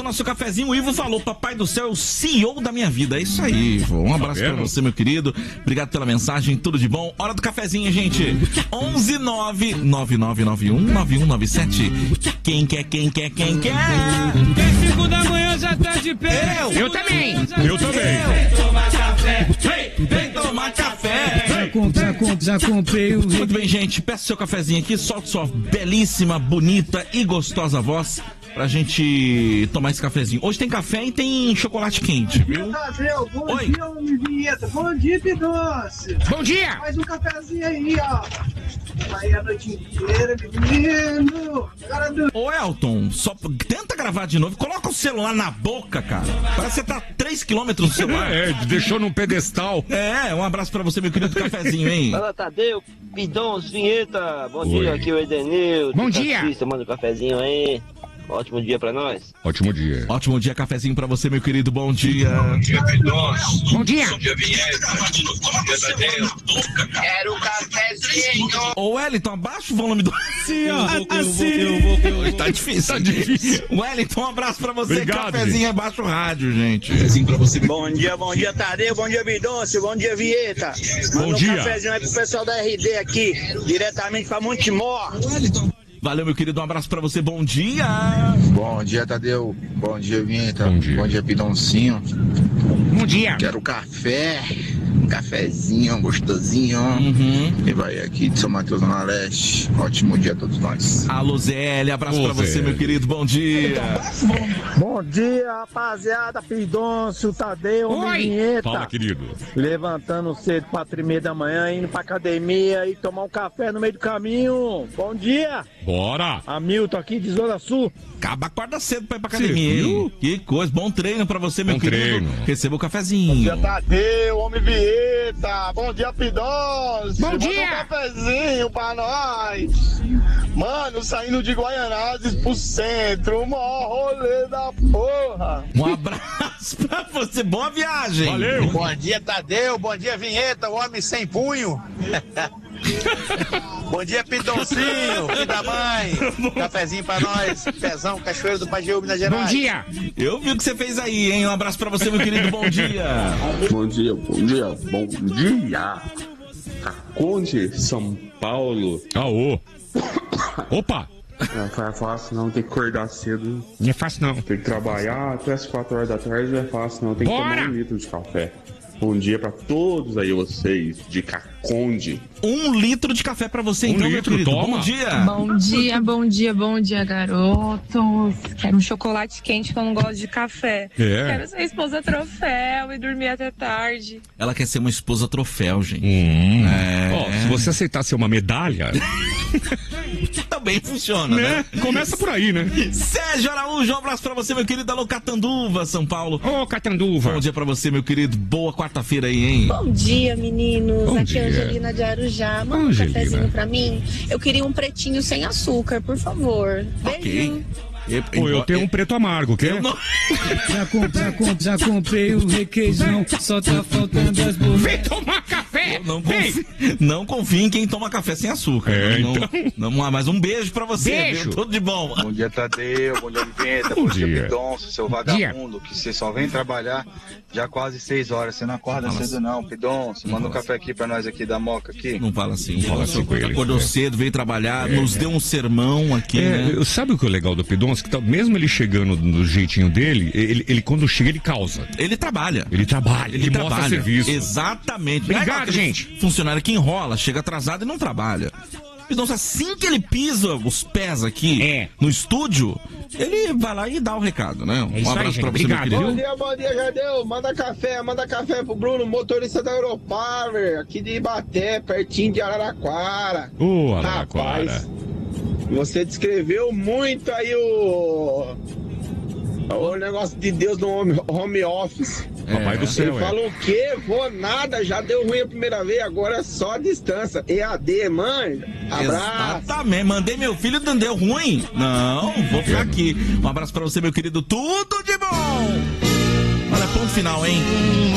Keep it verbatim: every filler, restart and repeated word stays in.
nosso cafezinho. O Ivo falou, papai do céu é o C E O da minha vida. É isso aí, Ivo. Um abraço pra você, meu querido. Obrigado pela mensagem, tudo de bom. Hora do cafezinho, gente. onze nove nove nove nove um nove um nove sete. Quem quer, quem quer, quem quer? Quem cinco da manhã já tá de pé. Eu, eu também. Eu também. Vem tomar café. Vem, vem tomar café. Já, comp, já, comp, já comprei o... Muito bem, gente. Peça seu cafezinho aqui. Solte sua belíssima, bonita e gostosa voz pra gente tomar esse cafezinho. Hoje tem café e tem chocolate quente, viu? Tadeu, bom Oi. dia, homem vinheta. Bom dia, Pidoce. Bom dia. Mais um cafezinho aí, ó. Aí a noite inteira, menino. Cara do... Ô, Elton, só tenta gravar de novo. Coloca o celular na boca, cara. Parece que você tá a três quilômetros do celular. É, deixou num pedestal. É, um abraço pra você, meu querido cafezinho, hein? Fala, Tadeu, Pidons, vinheta. Bom Oi. dia, aqui é o Edenil. Bom dia. Manda um cafezinho aí. Ótimo dia pra nós. Ótimo dia. Ótimo dia, cafezinho pra você, meu querido. Bom dia. Bom dia, Pidons. Bom dia. Bom dia, vinheta. Quero um cafezinho. Ô, Wellington, abaixa o volume do... Sim, ó. Assim. Eu vou, eu vou. Tá difícil. Tá difícil. Wellington, um abraço pra você. Obrigado, Cafezinho, gente. abaixa o rádio, gente. Bom dia, bom dia, Tadeu. Bom dia, Pidons. Bom dia, vinheta. Manda Bom um dia. cafezinho aí pro pessoal da R D aqui, diretamente pra Montemor. Valeu, meu querido. Um abraço pra você. Bom dia. Bom dia, Tadeu. Bom dia, Vinheta. Bom dia. Bom dia, Pidoncinho. Bom dia. Quero café. Um cafezinho gostosinho. Uhum. E vai aqui de São Mateus, Zona Leste. Ótimo dia a todos nós. Alô, Zé L. Abraço Ô, pra você, Zé L. meu querido. Bom dia. Bom dia, rapaziada. Pidoncio, Tadeu, Oi. homem vinheta. Fala, querido. Levantando cedo, quatro e meia da manhã, indo pra academia e tomar um café no meio do caminho. Bom dia. Bora. Hamilton aqui de Zona Sul. Acaba, acorda cedo pra ir pra Você academia, viu? hein? Que coisa. Bom treino pra você, meu Bom querido. treino. Receba o cafezinho. Tadeu, homem vinheta. Bom dia, Pidoncio. Bom dia. Manda um cafezinho pra nós. Mano, saindo de Guaianazes pro centro, o maior rolê da porra. Um abraço pra você. Boa viagem. Valeu. Bom dia, Tadeu. Bom dia, Vinheta, o homem sem punho. Bom dia, Pidoncinho, filho da mãe. Cafezinho pra nós. Pezão, Cachoeiro do Pajeú, Minas Gerais. Bom dia. Eu vi o que você fez aí, hein? Um abraço pra você, meu querido. Bom dia. Bom dia, bom dia, bom dia. Conde, São Paulo. Aô. Opa. Não é fácil não, tem que acordar cedo. Não é fácil, não. Tem que trabalhar até as quatro horas da tarde, não é fácil não. Tem que Bora! tomar um litro de café. Bom dia pra todos aí vocês de Caconde. Um litro de café pra você, Um então, litro, meu querido. toma. Bom dia. Bom dia, bom dia, bom dia, garotos. Quero um chocolate quente que eu não gosto de café. É. Quero ser esposa troféu e dormir até tarde. Ela quer ser uma esposa troféu, gente. Hum. É. Ó, se você aceitar ser uma medalha, Também funciona, né? né? Começa por aí, né? Sérgio Araújo, um abraço pra você, meu querido. Alô, Catanduva, São Paulo. Ô, Catanduva. Bom dia pra você, meu querido. Boa quarta-feira aí, hein? Bom dia, meninos. Bom Aqui dia. é a Angelina de Arujá. Manda um Angelina. cafezinho pra mim. Eu queria um pretinho sem açúcar, por favor. Beijinho. Ok. Pô, eu tenho um preto amargo, quer? Eu não... Já, comp, já, comp, já comprei o requeijão. Só tá faltando as bolachas. Vem tomar café. Não Vem. confie, não confie em quem toma café sem açúcar. É, não, então. não, não, mas um beijo pra você, Beijo. viu? Tudo de bom. Bom dia, Tadeu. Bom dia, Vinheta. Bom dia. Pidoncio, seu vagabundo, que você só vem trabalhar já quase seis horas. Você não acorda Fala cedo, não, Pidoncio. Manda um café aqui pra nós aqui da Moca aqui. Não fala assim. Não fala assim com ele. Acordou É. cedo, veio trabalhar, nos deu um sermão aqui, É, né? eu- sabe o que é legal do Pidoncio? Que tá, mesmo ele chegando do jeitinho dele, ele, ele quando chega, ele causa. Ele trabalha. Ele trabalha, ele, Ele mostra trabalha. serviço. Exatamente. Não é Obrigado, igual aquele gente. Funcionário que enrola, chega atrasado e não trabalha. Então, assim que ele pisa os pés aqui É. no estúdio, ele vai lá e dá o recado, né? É isso um aí, abraço gente. pra você, Obrigado, meu viu? querido. dia, bom dia, Jardel. Manda café, manda café pro Bruno, motorista da Europower, aqui de Ibaté, pertinho de Araraquara. Ô, Araraquara. Rapaz, você descreveu muito aí o. O negócio de Deus no home, home office. Papai do Ele céu, é. falou o quê? Vou nada, já deu ruim a primeira vez, agora é só a distância. E A D, mãe. Abraço. Exatamente. Mandei meu filho, não deu ruim? Não, vou ficar aqui. Um abraço pra você, meu querido. Tudo de bom! Olha, ponto final, hein?